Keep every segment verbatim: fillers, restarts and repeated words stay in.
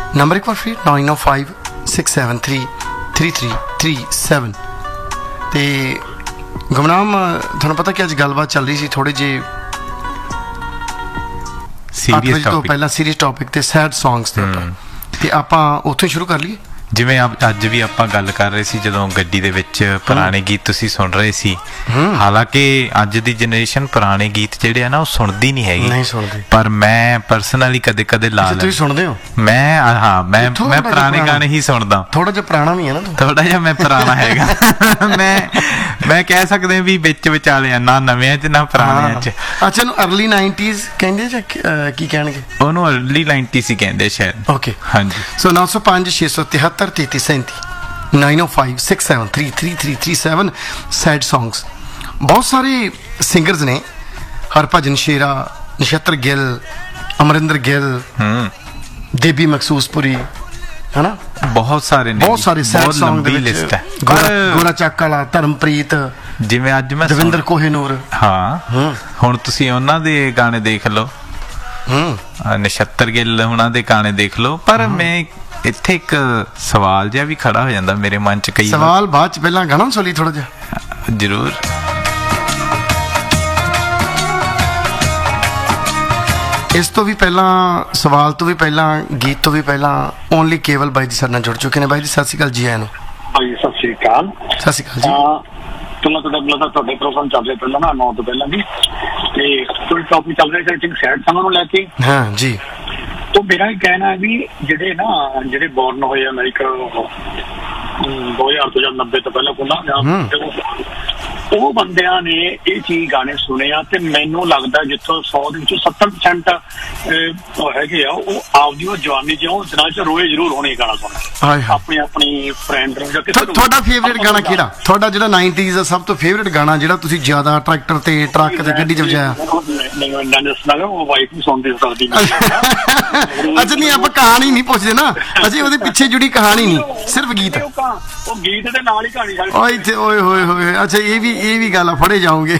Number ਇੱਕ ਵਾਰ ਫਿਰ nine ਓ five six seven three three three three seven. ਅਤੇ ਗੁਮਨਾਮ, ਤੁਹਾਨੂੰ ਪਤਾ ਕਿ ਅੱਜ ਗੱਲਬਾਤ ਚੱਲ ਰਹੀ ਸੀ ਥੋੜ੍ਹੇ ਜਿਹੇ ਅੱਠ ਵਜੇ ਤੋਂ ਪਹਿਲਾਂ ਸੀਰੀਅਸ ਟੌਪਿਕ ਤੇ ਸੈਡ ਸੌਂਗਸ ਤੇ ਉੱਪਰ, ਤੇ ਆਪਾਂ ਉੱਥੋਂ ਹੀ ਸ਼ੁਰੂ ਕਰ ਲਈਏ। ਜਿਵੇਂ ਅੱਜ ਵੀ ਆਪਾਂ ਗੱਲ ਕਰ ਰਹੇ ਸੀ ਜਦੋਂ ਗੱਡੀ ਦੇ ਵਿੱਚ ਪੁਰਾਣੇ ਗੀਤ ਤੁਸੀਂ ਸੁਣ ਰਹੇ ਸੀ, ਹਾਲਾਂਕਿ ਅੱਜ ਦੀ ਜਨਰੇਸ਼ਨ ਪੁਰਾਣੇ ਗੀਤ ਜਿਹੜੇ ਆ ਨਾ ਉਹ ਸੁਣਦੀ ਨਹੀਂ ਹੈਗੀ, ਨਹੀਂ ਸੁਣਦੀ, ਪਰ ਮੈਂ ਪਰਸਨਲੀ ਕਦੇ ਕਦੇ ਲਾ ਤੁਸੀਂ ਸੁਣਦੇ ਹੋ? ਮੈਂ ਹਾਂ ਮੈਂ ਮੈਂ ਪੁਰਾਣੇ ਗਾਣੇ ਹੀ ਸੁਣਦਾ। ਥੋੜਾ ਜਿਹਾ ਪੁਰਾਣਾ ਵੀ ਹੈ ਨਾ, ਥੋੜਾ ਜਿਹਾ ਮੈਂ ਪੁਰਾਣਾ ਹੈਗਾ। ਮੈਂ ਮੈਂ ਕਹਿ ਸਕਦੇ ਵੀ ਵਿੱਚ ਵਿਚਾਲੇ ਆ, ਨਾ ਨਵਿਆਂ ਚ ਨਾ ਪੁਰਾਣਿਆਂ ਚ। ਅੱਛਾ, ਇਹਨੂੰ ਅਰਲੀ ਨਾਈਨਟੀਜ਼ ਕਹਿੰਦੇ ਜਾਂ ਕੀ ਕਹਿਣਗੇ? ਉਹਨੂੰ ਅਰਲੀ ਨਾਈਨਟੀਜ਼ ਹੀ ਕਹਿੰਦੇ ਸ਼ਾਇਦ। ਓਕੇ, ਹਾਂਜੀ। ਸੋ ਨੌ ਸੌ ਪੰਜ ਛੇ ਸੌ ਤਿਹੱਤਰ ਤੇਤੀ ਸੈਂਤੀ ਨਾਈਨ ਓ five six seven three three three three seven. Sad songs ਬਹੁਤ ਸਾਰੇ ਸਿੰਗਰਸ ਨੇ, ਹਰਭਜਨ ਸ਼ੇਰਾ, ਨਛੱਤਰ ਗਿੱਲ, ਅਮਰਿੰਦਰ ਗਿੱਲ, ਦੇਬੀ ਮਖਸੂਸਪੁਰੀ, ਹੈ ਨਾ, ਬਹੁਤ ਸਾਰੇ ਨੇ, ਬਹੁਤ ਸਾਰੇ ਸੈਡ ਸੌਂਗ ਦੀ ਲਿਸਟ ਹੈ। ਗੋਰਾ ਚੱਕ ਵਾਲਾ, ਧਰਮਪ੍ਰੀਤ, ਜਿਵੇਂ ਅੱਜ ਮੈਂ ਦਵਿੰਦਰ ਕੋਹੇਨੂਰ। ਹਾਂ, ਹੁਣ ਤੁਸੀਂ ਉਹਨਾਂ ਦੇ ਗਾਣੇ ਦੇਖ ਲਓ, ਨਛੱਤਰ ਗਿੱਲ ਉਹਨਾਂ ਦੇ ਗਾਣੇ ਦੇਖ ਲਓ। ਪਰ ਮੈਂ ਇੱਥੇ ਇੱਕ ਸਵਾਲ ਜਿਹਾ ਵੀ ਖੜਾ ਹੋ ਜਾਂਦਾ ਮੇਰੇ ਮਨ ਚ। ਕਈ ਸਵਾਲ ਬਾਅਦ ਚ, ਪਹਿਲਾਂ ਗਾਣਾ ਸੁਣੀ ਥੋੜਾ ਜਿਹਾ। ਜ਼ਰੂਰ। ਇਸ ਤੋਂ ਵੀ ਪਹਿਲਾਂ, ਸਵਾਲ ਤੋਂ ਵੀ ਪਹਿਲਾਂ, ਗੀਤ ਤੋਂ ਵੀ ਪਹਿਲਾਂ ਓਨਲੀ ਕੇਵਲ ਬਾਈ ਜੀ ਸਾਡੇ ਨਾਲ ਜੁੜ ਚੁੱਕੇ ਨੇ। ਬਾਈ ਜੀ ਸਤਿ ਸ਼੍ਰੀ ਅਕਾਲ ਜੀ। ਆਇਆਂ ਨੂੰ ਭਾਈ ਸਤਿ ਸ਼੍ਰੀ ਅਕਾਲ। ਸਤਿ ਸ਼੍ਰੀ ਅਕਾਲ ਜੀ। ਪਹਿਲਾਂ ਤੁਹਾਡਾ ਮਤਲਬ ਤੁਹਾਡੇ ਪ੍ਰੋਗਰਾਮ ਚੱਲ ਰਿਹਾ ਪਹਿਲਾਂ ਨਾ ਨੌ ਤੋਂ ਪਹਿਲਾਂ ਵੀ, ਤੇ ਕੋਈ ਟੌਪਿਕ ਚੱਲ ਰਿਹਾ ਸੀ ਸੈਡ ਸੌਂਗ ਨੂੰ ਲੈ ਕੇ। ਹਾਂ ਜੀ। तो मेरा ये कहना है भी ਜਿਹੜੇ ਨਾ ਜਿਹੜੇ ਬੋਰਨ ਹੋਏ ਅਮਰੀਕਾ ਦੋ ਹਜ਼ਾਰ ਤੋਂ ਜਾਂ ਨੱਬੇ ਤੋਂ ਪਹਿਲਾਂ ਕੋਲ, ਉਹ ਬੰਦਿਆਂ ਨੇ ਇਹ ਚੀਜ਼ ਗਾਣੇ ਸੁਣੇ ਆ, ਤੇ ਮੈਨੂੰ ਲੱਗਦਾ ਜਿੱਥੋਂ ਸੌ ਦੇ ਵਿੱਚੋਂ ਸੱਤਰ ਪਰਸੈਂਟ ਹੈਗੇ ਆ ਉਹ ਆਪਦੀ ਉਹ ਜਵਾਨੀ ਜਿਉਂ ਦਿਨਾਂ ਚ ਰੋਏ ਜ਼ਰੂਰ ਹੋਣੇ ਗਾਣਾ ਸੁਣਨਾ, ਆਪਣੀ ਆਪਣੀ ਫਰੈਂਡ ਨੂੰ ਜਾਂ ਕਿਸੇ ਨੂੰ। ਤੁਹਾਡਾ ਫੇਵਰੇਟ ਗਾਣਾ ਕਿਹੜਾ? ਤੁਹਾਡਾ ਜਿਹੜਾ ਨਾਈਨਟੀਜ਼ ਦਾ ਸਭ ਤੋਂ ਫੇਵਰੇਟ ਗਾਣਾ ਜਿਹੜਾ ਤੁਸੀਂ ਜ਼ਿਆਦਾ ਟਰੈਕਟਰ ਤੇ, ਟਰੱਕ ਤੇ, ਗੱਡੀ ਚ ਵਜਾਇਆ? ਨਹੀਂ, ਮੈਂ ਦੱਸਣਾ ਉਹ ਵਾਈਫ ਨਹੀਂ ਸੁਣਦੀ ਸਕਦੀ। ਅੱਛਾ, ਨਹੀਂ ਆਪਾਂ ਕਹਾਣੀ ਨਹੀਂ ਪੁੱਛਦੇ ਨਾ, ਅਸੀਂ ਉਹਦੇ ਪਿੱਛੇ ਜੁੜੀ ਕਹਾਣੀ ਨਹੀਂ, ਸਿਰਫ ਗੀਤ। ਉਹ ਗੀਤ ਦੇ ਨਾਲ ਹੀ ਕਹਾਣੀ ਸਾਡੀ। ਓਏ ਇੱਥੇ ਓਏ ਹੋਏ ਹੋਏ। ਅੱਛਾ, ਇਹ ਵੀ ਇਹ ਵੀ ਗੱਲ ਆ, ਫੜੇ ਜਾਓਗੇ।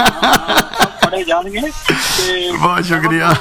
ਫੜੇ ਜਾਣਗੇ। ਬਹੁਤ ਸ਼ੁਕਰੀਆ।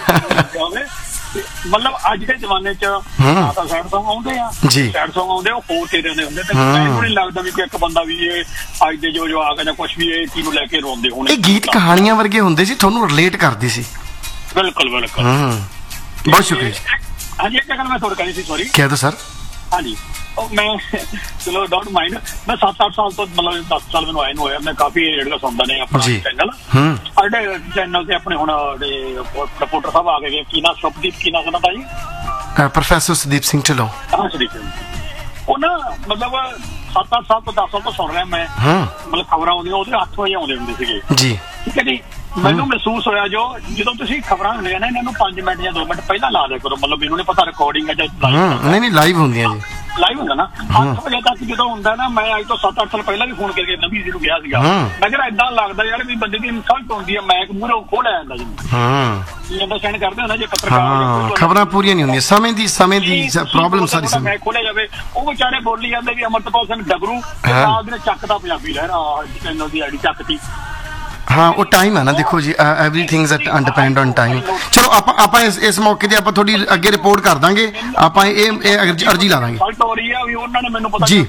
ਮਤਲਬ ਅੱਜ ਦੇ ਜ਼ਮਾਨੇ ਚ ਤਾਂ ਸੈਡ ਸੌਂਗ ਆਉਂਦੇ ਆ, ਸੈਡ ਸੌਂਗ ਆਉਂਦੇ ਉਹ ਹੋਰ ਤੇਰੇ ਦੇ ਹੁੰਦੇ, ਤੇ ਮੈਨੂੰ ਨਹੀਂ ਲੱਗਦਾ ਵੀ ਕੋਈ ਇੱਕ ਬੰਦਾ ਵੀ ਇਹ ਅੱਜ ਦੇ ਜੋ ਜੋ ਆ ਗਿਆ ਜਾਂ ਕੁਛ ਵੀ ਇਹ ਚੀਜ਼ ਨੂੰ ਲੈ ਕੇ ਰੋਂਦੇ ਹੋਣੇ। ਇਹ ਗੀਤ ਕਹਾਣੀਆਂ ਵਰਗੇ ਹੁੰਦੇ ਸੀ, ਤੁਹਾਨੂੰ ਰਿਲੇਟ ਕਰਦੇ ਸੀ। ਬਿਲਕੁਲ ਬਿਲਕੁਲ। ਬਹੁਤ ਸ਼ੁਕਰੀਆ। ਹਾਂਜੀ, ਇੱਕ ਗੱਲ ਮੈਂ ਤੁਹਾਨੂੰ ਕਹਿਣੀ ਸੀ, ਸੌਰੀ। ਕਹਿ ਦਿਓ ਸਰ। ਹਾਂਜੀ, ਮੈਂ ਚਲੋ ਡੋਂਟ ਮਾਈਂਡ, ਮੈਂ ਸੱਤ ਅੱਠ ਸਾਲ ਤੋਂ ਮਤਲਬ ਦਸ ਸਾਲ ਮੈਨੂੰ ਆਏ ਨੂੰ ਹੋਇਆ, ਮੈਂ ਕਾਫੀ ਰੇਡੀਓ ਸੁਣਦਾ ਨੇ ਆਪਣਾ ਚੈਨਲ। ਸਾਡੇ ਚੈਨਲ ਤੇ ਆਪਣੇ ਹੁਣ ਰਿਪੋਰਟਰ ਸਾਹਿਬ ਆ ਗਏ, ਕੀ ਨਾ ਸੁਪਦੀਪ, ਕੀ ਨਾ ਸੁਣਾ ਜੀ, ਪ੍ਰੋਫੈਸਰ ਸੁਦੀਪ ਸਿੰਘ ਢਿੱਲੋਂ। ਹਾਂ, ਸੁਦੀਪ ਸਿੰਘ। ਉਹ ਨਾ ਮਤਲਬ ਸੱਤ ਅੱਠ ਸਾਲ ਤੋਂ ਦਸ ਸਾਲ ਤੋਂ ਸੁਣ ਰਿਹਾ ਮੈਂ, ਮਤਲਬ ਖਬਰਾਂ ਆਉਂਦੀਆਂ ਉਹਦੇ ਅੱਠ ਵਜੇ ਆਉਂਦੇ ਹੁੰਦੇ ਸੀਗੇ ਜੀ, ਠੀਕ ਹੈ ਜੀ। ਮੈਨੂੰ ਮਹਿਸੂਸ ਹੋਇਆ ਜੋ ਜਦੋਂ ਤੁਸੀਂ ਖਬਰਾਂ ਹੁੰਦੀਆਂ ਨੇ ਇਹਨਾਂ ਨੂੰ ਪੰਜ ਮਿੰਟ ਜਾਂ ਦੋ ਮਿੰਟ ਪਹਿਲਾਂ ਲਾ ਦਿਆ ਕਰੋ, ਮਤਲਬ ਇਹਨੂੰ ਨਹੀਂ ਪਤਾ ਰਿਕਾਰਡਿੰਗ ਹੈ ਜਾਂ ਨਹੀਂ ਨਹੀਂ ਲਾਈਵ ਹੁੰਦੀਆਂ ਜੀ, ਲਾਈਵ ਹੁੰਦਾ ਨਾ ਅੱਠ ਵਜੇ ਤੱਕ ਜਦੋਂ ਹੁੰਦਾ ਨਾ। ਮੈਂ ਅੱਜ ਤੋਂ ਸੱਤ ਅੱਠ ਸਾਲ ਪਹਿਲਾਂ ਵੀ ਫੋਨ ਕਰਕੇ ਨਵੀਂ ਜੀ ਨੂੰ ਗਿਆ ਸੀਗਾ, ਮੈਂ ਕਿਹਾ ਏਦਾਂ ਲੱਗਦਾ ਯਾਰ ਵੀ ਬੰਦੇ ਦੀ ਇਨਸਲਟ ਹੁੰਦੀ ਹੈ, ਮੈਂ ਮੂਹਰੋਂ ਖੋਹ ਲੈ ਜਾਂਦਾ ਜੀ। ਅੰਡਰਸਟੈਂਡ ਕਰਦੇ ਹੋ ਨਾ, ਜੇ ਪੱਤਰਕਾਰ ਖਬਰਾਂ ਪੂਰੀਆਂ ਨਹੀਂ ਹੁੰਦੀਆਂ, ਸਮੇਂ ਦੀ ਸਮੇਂ ਦੀ ਪ੍ਰੋਬਲਮ ਸਾਰੀ ਸਮੇਂ। ਮੈਂ ਖੋਲਿਆ ਜਾਵੇ, ਉਹ ਵਿਚਾਰੇ ਬੋਲੀ ਜਾਂਦੇ ਵੀ ਅਮਰਤਪਾਲ ਸਿੰਘ ਡਗਰੂ ਨਾਲ ਦੇ ਚੱਕਦਾ ਪੰਜਾਬੀ ਲਹਿਰਾ ਚੈਨਲ ਦੀ ਆਈਡੀ ਚੱਕਤੀ। ਹਾਂ, ਉਹ ਟਾਈਮ ਹੈ ਨਾ, ਦੇਖੋ ਜੀ, everything is depend on time. ਚਲੋ ਆਪਾਂ ਆਪਾਂ ਇਸ ਇਸ ਮੌਕੇ ਤੇ ਆਪਾਂ ਤੁਹਾਡੀ ਅੱਗੇ ਰਿਪੋਰਟ ਕਰ ਦਾਂਗੇ, ਆਪਾਂ ਇਹ ਅਰਜੀ ਲਾ ਦਾਂਗੇ ਜੀ।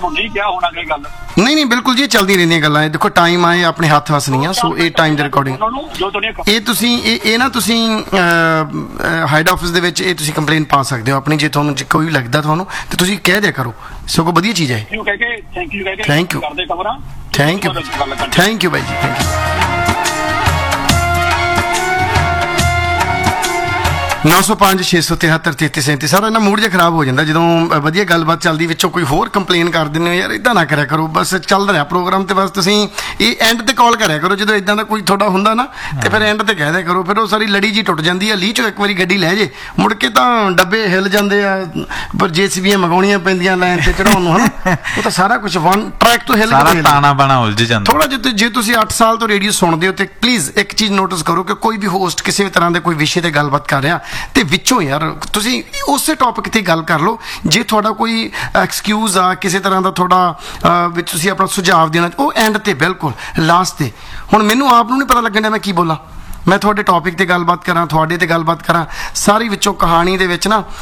ਨਹੀਂ ਨਹੀਂ ਬਿਲਕੁਲ ਜੀ, ਇਹ ਚੱਲਦੀ ਰਹਿੰਦੀਆਂ ਗੱਲਾਂ। ਦੇਖੋ ਟਾਈਮ ਆਏ ਆਪਣੇ ਹੱਥ ਵਸ ਨਹੀਂ ਆ, ਸੋ ਇਹ ਟਾਈਮ ਦੇ ਰਿਕਾਰਡਿੰਗ ਇਹ ਤੁਸੀਂ ਇਹ ਇਹ ਨਾ ਤੁਸੀਂ ਹੈਡ ਆਫਿਸ ਦੇ ਵਿੱਚ ਇਹ ਤੁਸੀਂ ਕੰਪਲੇਨ ਪਾ ਸਕਦੇ ਹੋ ਆਪਣੀ, ਜੇ ਤੁਹਾਨੂੰ ਕੋਈ ਲੱਗਦਾ ਤੁਹਾਨੂੰ, ਤੇ ਤੁਸੀਂ ਕਹਿ ਦਿਆ ਕਰੋ, ਸਗੋਂ ਵਧੀਆ ਚੀਜ਼ ਹੈ। Thank you thank you thank you ਬਾਈ ਜੀ, ਥੈਂਕ ਯੂ। ਨੌ ਸੌ ਪੰਜ ਛੇ ਸੌ ਤਿਹੱਤਰ ਤੇਤੀ ਸੈਂਤੀ। ਸਾਰਾ ਇਹਨਾਂ ਮੂਡ ਜਿਹਾ ਖਰਾਬ ਹੋ ਜਾਂਦਾ ਜਦੋਂ ਵਧੀਆ ਗੱਲਬਾਤ ਚੱਲਦੀ, ਵਿੱਚੋਂ ਕੋਈ ਹੋਰ ਕੰਪਲੇਨ ਕਰ ਦਿੰਦੇ ਹੋ, ਯਾਰ ਇੱਦਾਂ ਨਾ ਕਰਿਆ ਕਰੋ, ਬਸ ਚੱਲ ਰਿਹਾ ਪ੍ਰੋਗਰਾਮ ਤੇ ਬਸ ਤੁਸੀਂ ਇਹ ਐਂਡ ਤੇ ਕਾਲ ਕਰਿਆ ਕਰੋ ਜਦੋਂ ਇੱਦਾਂ ਦਾ ਕੋਈ ਤੁਹਾਡਾ ਹੁੰਦਾ ਨਾ, ਤੇ ਫਿਰ ਐਂਡ ਤੇ ਕਹਿ ਦਿਆ ਕਰੋ, ਫਿਰ ਉਹ ਸਾਰੀ ਲੜੀ ਜੀ ਟੁੱਟ ਜਾਂਦੀ ਹੈ। ਲੀਹ ਚੋਂ ਇੱਕ ਵਾਰੀ ਗੱਡੀ ਲੈ ਜੇ, ਮੁੜ ਕੇ ਤਾਂ ਡੱਬੇ ਹਿੱਲ ਜਾਂਦੇ ਆ, ਪਰ ਜੇਸੀਬੀਆਂ ਮੰਗਾਉਣੀਆਂ ਪੈਂਦੀਆਂ ਲਾਈਨ ਤੇ ਚੜਾਉਣ ਨੂੰ, ਹਨਾ। ਉਹ ਤਾਂ ਸਾਰਾ ਕੁਝ ਵਨ ਟਰੈਕ ਤੋਂ ਹਿੱਲ ਕੇ ਤਾਣਾ ਬਾਣਾ ਉਲਝ ਜਾਂਦਾ ਥੋੜਾ ਜਿਹਾ। ਜੇ ਤੁਸੀਂ ਅੱਠ ਸਾਲ ਤੋਂ ਰੇਡੀਓ ਸੁਣਦੇ ਹੋ ਤੇ ਪਲੀਜ਼ ਇੱਕ ਚੀਜ਼ ਨੋਟਿਸ ਕਰੋ ਕਿ ਕੋਈ ਵੀ ਹੋਸਟ ਕਿਸੇ ਵੀ ਤਰ੍ਹਾਂ ਦੇ ਕੋਈ ਵਿਸ਼ੇ ਤੇ ਗੱਲਬਾਤ ਕਰ ਰਿਹਾ, ਤੇ ਵਿੱਚੋਂ ਯਾਰ ਤੁਸੀਂ ਉਸੇ ਟੌਪਿਕ ਤੇ ਗੱਲ ਕਰ ਲਓ। ਜੇ ਤੁਹਾਡਾ ਕੋਈ ਐਕਸਕਿਊਜ਼ ਆ ਕਿਸੇ ਤਰ੍ਹਾਂ ਦਾ, ਤੁਹਾਡਾ ਵਿੱਚ ਤੁਸੀਂ ਆਪਣਾ ਸੁਝਾਅ ਦੇਣਾ, ਉਹ ਐਂਡ ਤੇ ਬਿਲਕੁਲ ਲਾਸਟ ਤੇ। ਹੁਣ ਮੈਨੂੰ ਆਪ ਨੂੰ ਨਹੀਂ ਪਤਾ ਲੱਗਣ ਡਿਆ ਮੈਂ ਕੀ ਬੋਲਾਂ, ਮੈਂ ਤੁਹਾਡੇ ਟੌਪਿਕ ਤੇ ਗੱਲਬਾਤ ਕਰਾਂ, ਤੁਹਾਡੇ ਤੇ ਗੱਲਬਾਤ ਕਰਾਂ, ਸਾਰੀ ਵਿੱਚੋਂ ਕਹਾਣੀ ਦੇ ਵਿੱਚ ਨਾ